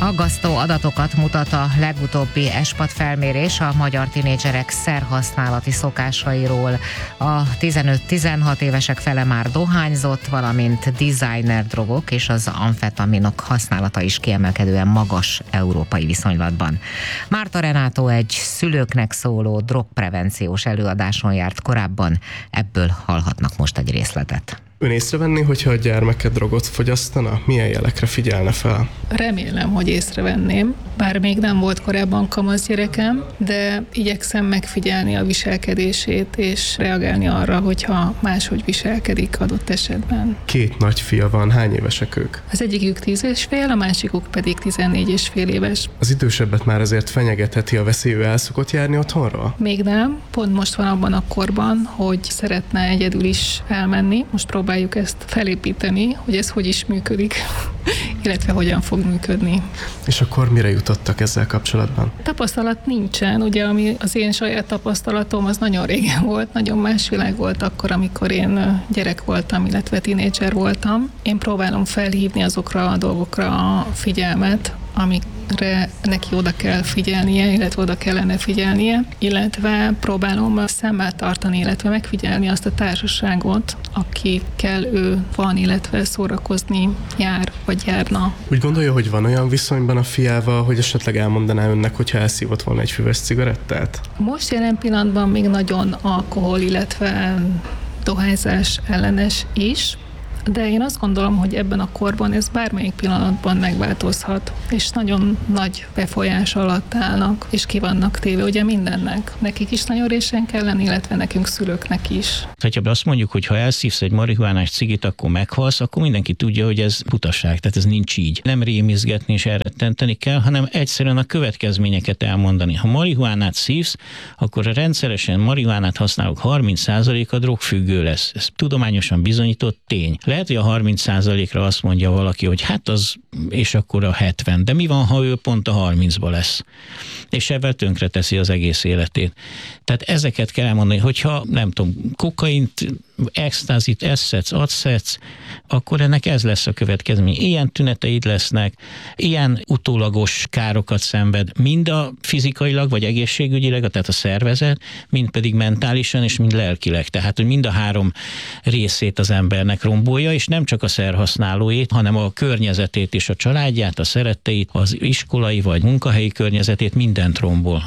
Aggasztó adatokat mutat a legutóbbi ESPAT felmérés a magyar tinédzserek szerhasználati szokásairól. A 15-16 évesek fele már dohányzott, valamint designer drogok és az amfetaminok használata is kiemelkedően magas európai viszonylatban. Márta Renátó egy szülőknek szóló drogprevenciós előadáson járt korábban, ebből hallhatnak most egy részletet. Ön észrevenné, hogyha a gyermeke drogot fogyasztana? Milyen jelekre figyelne fel? Remélem, hogy észrevenném, bár még nem volt korábban kamasz gyerekem, de igyekszem megfigyelni a viselkedését és reagálni arra, hogyha máshogy viselkedik adott esetben. 2 nagyfia van, hány évesek ők? Az egyikük 10 és fél, a másikuk pedig 14 és fél éves. Az idősebbet már azért fenyegetheti a veszély, ő el szokott járni otthonról? Még nem, pont most van abban a korban, hogy szeretne egyedül is elmenni. Most próbáljuk ezt felépíteni, hogy ez hogy is működik, illetve hogyan fog működni. És akkor mire jutottak ezzel kapcsolatban? Tapasztalat nincsen, ugye ami az én saját tapasztalatom, az nagyon régen volt, nagyon más világ volt akkor, amikor én gyerek voltam, illetve tínédzser voltam. Én próbálom felhívni azokra a dolgokra a figyelmet, amikre neki oda kell figyelnie, illetve oda kellene figyelnie, illetve próbálom szemmel tartani, illetve megfigyelni azt a társaságot, akikkel ő van, illetve szórakozni jár, vagy járna. Úgy gondolja, hogy van olyan viszonyban a fiával, hogy esetleg elmondaná önnek, hogyha elszívott volna egy füves cigarettát? Most jelen pillanatban még nagyon alkohol, illetve dohányzás ellenes is, de én azt gondolom, hogy ebben a korban ez bármelyik pillanatban megváltozhat, és nagyon nagy befolyás alatt állnak, és ki vannak téve ugye mindennek. Nekik is nagyon résen kell lenni, illetve nekünk szülőknek is. Ha azt mondjuk, hogy ha elszívsz egy marihuánás cigit, akkor meghalsz, akkor mindenki tudja, hogy ez butaság, tehát ez nincs így. Nem rémizgetni és elrettenteni kell, hanem egyszerűen a következményeket elmondani. Ha marihuánát szívsz, akkor a rendszeresen marihuánát használók 30%-a drogfüggő lesz. Ez tudományosan bizonyított tény. Lehet, hogy a 30%-ra azt mondja valaki, hogy hát az, és akkor a 70. De mi van, ha ő pont a 30-ba lesz? És ebben tönkre teszi az egész életét. Tehát ezeket kell elmondani, hogyha nem tudom, kokaint, extázit eszedsz, adszedsz, akkor ennek ez lesz a következmény. Ilyen tüneteid lesznek, ilyen utólagos károkat szenved, mind a fizikailag, vagy egészségügyileg, tehát a szervezet, mind pedig mentálisan, és mind lelkileg. Tehát, hogy mind a 3 részét az embernek rombolja, és nem csak a szerhasználóét, hanem a környezetét és a családját, a szeretteit, az iskolai vagy munkahelyi környezetét, mindent rombol.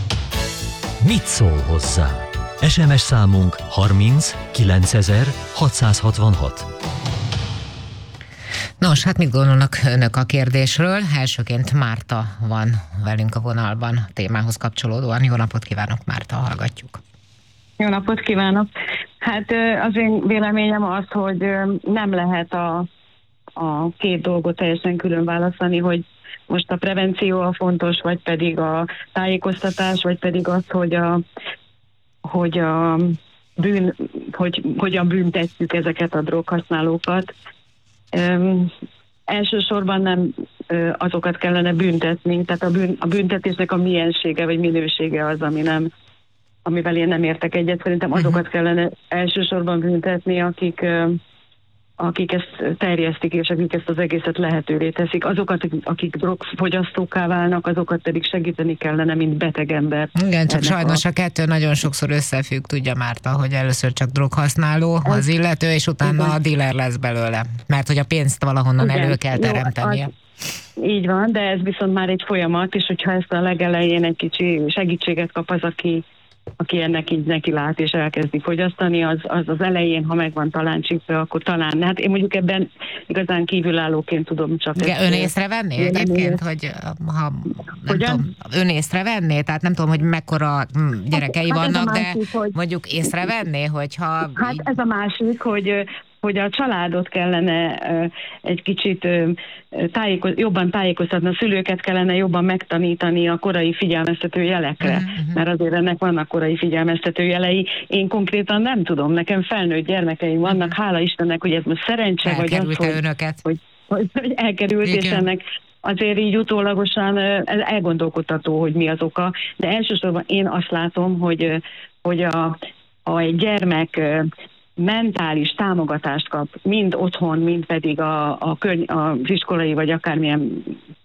Mit szól hozzá? SMS számunk 30 9000 666. Nos, hát mit gondolnak önök a kérdésről? Elsőként Márta van velünk a vonalban a témához kapcsolódóan. Jó napot kívánok, Márta, hallgatjuk. Jó napot kívánok! Hát az én véleményem az, hogy nem lehet a 2 dolgot teljesen külön választani, hogy most a prevenció a fontos, vagy pedig a tájékoztatás, vagy pedig az, hogy hogyan büntetjük ezeket a droghasználókat. Elsősorban nem azokat kellene büntetni, tehát a büntetésnek a miensége vagy minősége az, amivel én nem értek egyet. Szerintem azokat kellene elsősorban büntetni, akik ezt terjesztik, és akik ezt az egészet lehetővé teszik. Azokat, akik drogfogyasztókká válnak, azokat pedig segíteni kellene, mint beteg ember. Igen, csak sajnos a 2 nagyon sokszor összefügg, tudja Márta, hogy először csak droghasználó az illető, és utána a dealer lesz belőle. Mert hogy a pénzt valahonnan elő kell teremtenie. Így van, de ez viszont már egy folyamat, és hogyha ezt a legelején egy kicsi segítséget kap az, aki ennek így neki lát és elkezdi fogyasztani, az elején, ha meg van talán csípve, akkor talán. Hát én mondjuk ebben igazán kívülállóként tudom csak... Ön észrevenné egyébként, hogy ha nem tudom, ön észrevenné? Tehát nem tudom, hogy mekkora gyerekei vannak, de mondjuk észrevenné, hogyha... Hát ez a másik, hogy a családot kellene egy kicsit jobban tájékoztatni, a szülőket kellene jobban megtanítani a korai figyelmeztető jelekre, mert azért ennek vannak korai figyelmeztető jelei. Én konkrétan nem tudom, nekem felnőtt gyermekeim vannak, hála Istennek, hogy ez most szerencse, vagy az, hogy elkerült, igen. És ennek azért így utólagosan elgondolkodtató, hogy mi az oka, de elsősorban én azt látom, hogy egy gyermek mentális támogatást kap, mind otthon, mind pedig az iskolai vagy akármilyen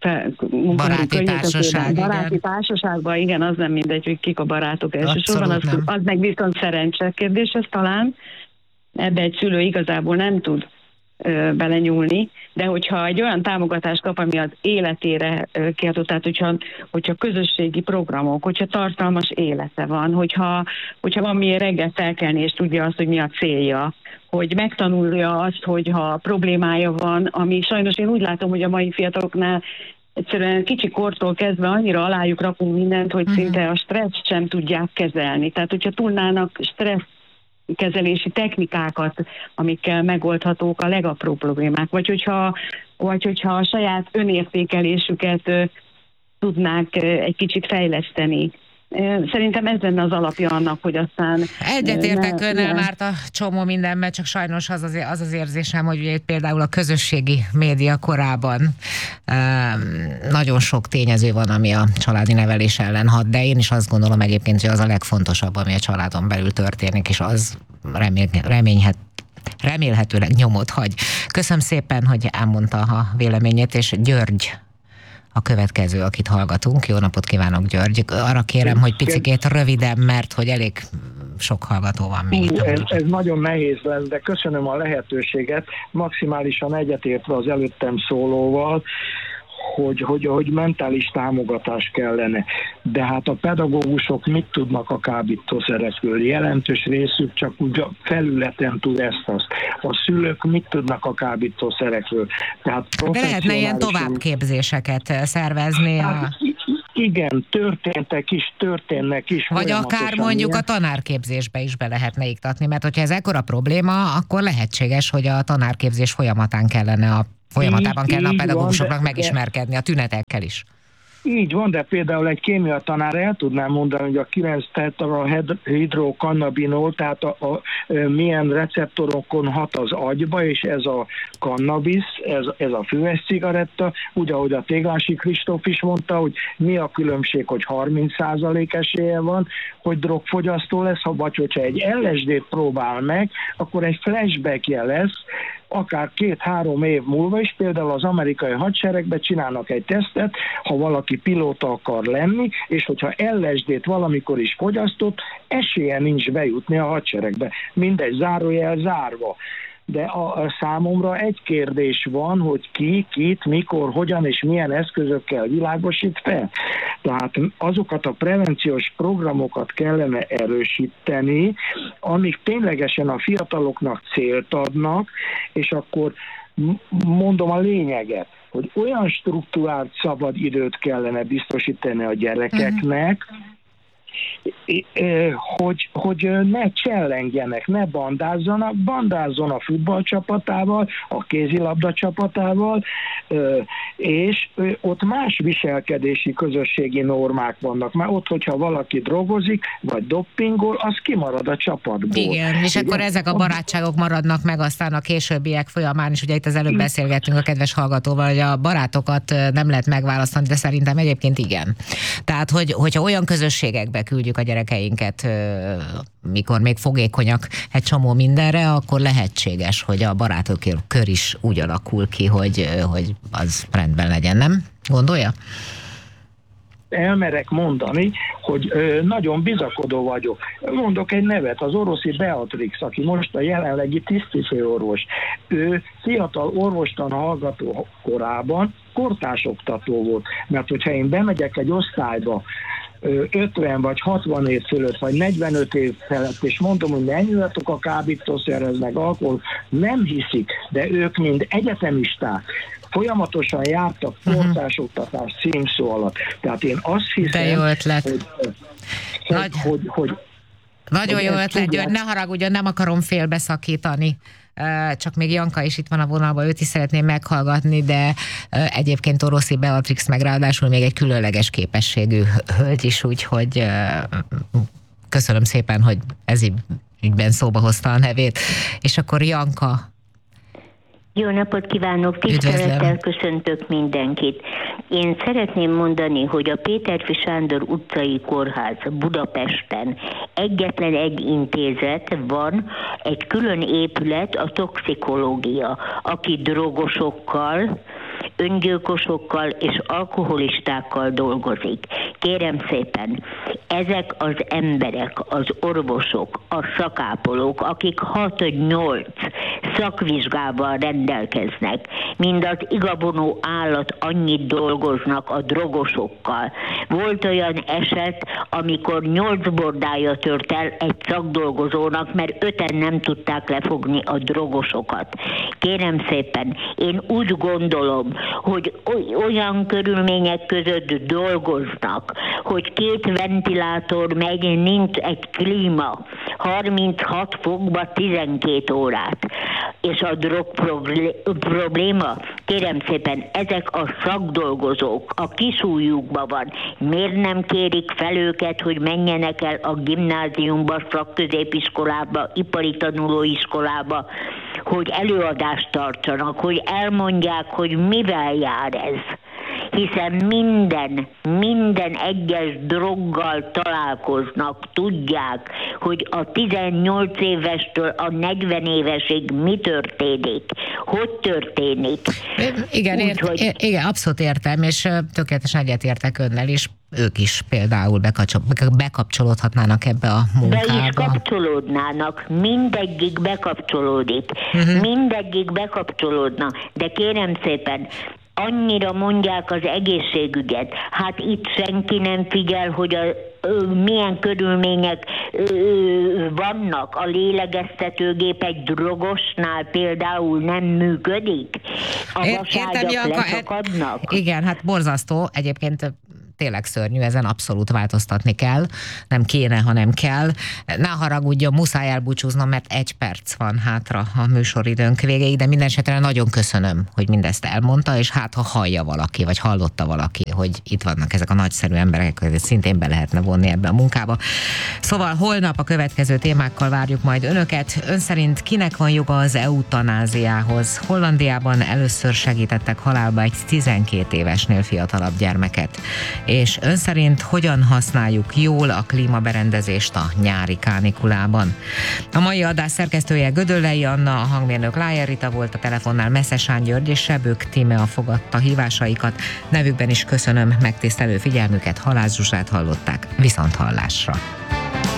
baráti társaság, baráti társaságban, igen, az nem mindegy, hogy kik a barátok elsősorban, az meg viszont szerencse kérdés, ez talán ebbe egy szülő igazából nem tud belenyúlni, de hogyha egy olyan támogatást kap, ami az életére kiadott, tehát hogyha közösségi programok, hogyha tartalmas élete van, hogyha van miért reggel felkelni, és tudja azt, hogy mi a célja, hogy megtanulja azt, hogy ha problémája van, ami sajnos én úgy látom, hogy a mai fiataloknál egyszerűen kicsi kortól kezdve annyira alájuk rakunk mindent, hogy szinte a stresszt sem tudják kezelni. Tehát, hogyha tudnának stressz kezelési technikákat, amikkel megoldhatók a legapróbb problémák, vagy hogyha a saját önértékelésüket tudnák egy kicsit fejleszteni. Szerintem ez lenne az alapja annak, hogy aztán... Egyetértek önnel már a csomó mindenben, csak sajnos az érzésem, hogy például a közösségi média korában nagyon sok tényező van, ami a családi nevelés ellen hat, de én is azt gondolom egyébként, hogy az a legfontosabb, ami a családon belül történik, és az remélhetőleg nyomot hagy. Köszönöm szépen, hogy elmondta a véleményét, és György a következő, akit hallgatunk. Jó napot kívánok, György. Arra kérem, hogy picikét röviden, mert hogy elég sok hallgató van még. Ez nagyon nehéz lesz, de köszönöm a lehetőséget. Maximálisan egyetértve az előttem szólóval, hogy mentális támogatás kellene. De hát a pedagógusok mit tudnak a kábítószerekről? Jelentős részük csak úgy a felületen tud ezt-azt. A szülők mit tudnak a kábítószerekről? Tehát de lehetne ilyen továbbképzéseket szervezni? Igen, történnek is. Vagy akár mondjuk ilyen. A tanárképzésbe is be lehetne iktatni, mert hogyha ez ekkora probléma, akkor lehetséges, hogy a tanárképzés folyamatában kellene a pedagógusoknak megismerkedni a tünetekkel is. Így van, de például egy kémia tanár el tudnám mondani, hogy a 9-tetrahidrokannabinol, tehát milyen receptorokon hat az agyba, és ez a kannabisz, ez a füves cigaretta, úgy, ahogy a Téglási Kristóf is mondta, hogy mi a különbség, hogy 30% esélye van, hogy drogfogyasztó lesz, vagy hogyha egy LSD-t próbál meg, akkor egy flashbackje lesz, akár 2-3 év múlva is, például az amerikai hadseregben csinálnak egy tesztet, ha valaki pilóta akar lenni, és hogyha LSD-t valamikor is fogyasztott, esélye nincs bejutni a hadseregbe. Mindegy, zárójel zárva. De a számomra egy kérdés van, hogy kit, mikor, hogyan és milyen eszközökkel világosít fel. Tehát azokat a prevenciós programokat kellene erősíteni, amik ténylegesen a fiataloknak célt adnak, és akkor mondom a lényeget, hogy olyan struktúrált szabad időt kellene biztosítani a gyerekeknek, hogy ne csellengjenek, ne bandázzanak, bandázzon a futballcsapatával, a kézilabda csapatával, és ott más viselkedési közösségi normák vannak. Mert ott, hogyha valaki drogozik, vagy doppingol, az kimarad a csapatból. Igen, és akkor ezek a barátságok maradnak meg aztán a későbbiek folyamán is. Ugye itt az előbb beszélgettünk a kedves hallgatóval, hogy a barátokat nem lehet megválasztani, de szerintem egyébként igen. Tehát, hogyha olyan közösségekbe küldjük a gyerekeinket, mikor még fogékonyak egy csomó mindenre, akkor lehetséges, hogy a barátok kör is úgy alakul ki, hogy az rendben legyen, nem? Gondolja? Elmerek mondani, hogy nagyon bizakodó vagyok. Mondok egy nevet, az orvosi Beatrix, aki most a jelenlegi tisztifőorvos. Ő fiatal orvostan hallgató korában kortársoktató volt, mert hogyha én bemegyek egy osztályba, 50 vagy 60 év fölött, vagy 45 év felett, és mondom, hogy ne nyújjatok a kábítószerhez, meg alkohol, nem hiszik, de ők mind egyetemisták, folyamatosan jártak kortársoktatás címszó alatt. Tehát én azt hiszem, de jó ötlet. hogy nagyon jó ötlet, György, ne haragudjon, nem akarom félbeszakítani. Csak még Janka is itt van a vonalban, őt is szeretném meghallgatni, de egyébként Oroszi Beatrix meg ráadásul még egy különleges képességű hölgy is, úgyhogy köszönöm szépen, hogy ez ügyben szóba hozta a nevét. És akkor Janka. Jó napot kívánok, tisztelettel köszöntök mindenkit. Én szeretném mondani, hogy a Péterfi Sándor utcai kórház Budapesten egyetlen egy intézet van, egy külön épület, a toxikológia, aki drogosokkal öngyilkosokkal és alkoholistákkal dolgozik. Kérem szépen, ezek az emberek, az orvosok, a szakápolók, akik 6-8 szakvizsgával rendelkeznek, mind az igabonó állat annyit dolgoznak a drogosokkal. Volt olyan eset, amikor 8 bordája tört el egy szakdolgozónak, mert 5-en nem tudták lefogni a drogosokat. Kérem szépen, én úgy gondolom, hogy olyan körülmények között dolgoznak, hogy 2 ventilátor megy, nincs egy klíma, 36 fokba 12 órát. És a drog probléma, kérem szépen, ezek a szakdolgozók a kisújjukban van. Miért nem kérik fel őket, hogy menjenek el a gimnáziumba, szakközépiskolába, ipari tanulóiskolába, hogy előadást tartsanak, hogy elmondják, hogy mivel jár ez. Hiszen minden egyes droggal találkoznak, tudják, hogy a 18 évestől a 40 évesig mi történik, hogy történik. Igen, igen, abszolút értem, és tökéletesen egyetértek önnel is. Ők is például bekapcsolódhatnának ebbe a munkába. Be is kapcsolódnának, mindegyik bekapcsolódik, mindegyik bekapcsolódna, de kérem szépen, annyira mondják az egészségügyet, hát itt senki nem figyel, hogy milyen körülmények vannak. A lélegeztetőgép egy drogosnál például nem működik. A vaságyak leszakadnak. Igen, hát borzasztó. Egyébként tényleg szörnyű, ezen abszolút változtatni kell. Nem kéne, hanem kell. Ne haragudjon, muszáj elbúcsúznom, mert 1 perc van hátra a műsoridőnk végéig, de minden esetre nagyon köszönöm, hogy mindezt elmondta, és hát ha hallja valaki, vagy hallotta valaki, hogy itt vannak ezek a nagyszerű emberek, hogy szintén be lehetne vonni ebbe a munkába. Szóval holnap a következő témákkal várjuk majd önöket. Ön szerint kinek van joga az eutanáziához? Hollandiában először segítettek halálba egy 12 évesnél fiatalabb gyermeket. És ön szerint hogyan használjuk jól a klímaberendezést a nyári kánikulában? A mai adás szerkesztője Gödöllei Anna, a hangmérnök Lájer Rita volt, a telefonnál Meszesán György és Sebők Tímea fogadta hívásaikat. Nevükben is köszönöm megtisztelő figyelmüket, Halász Zsuzsát hallották. Viszonthallásra!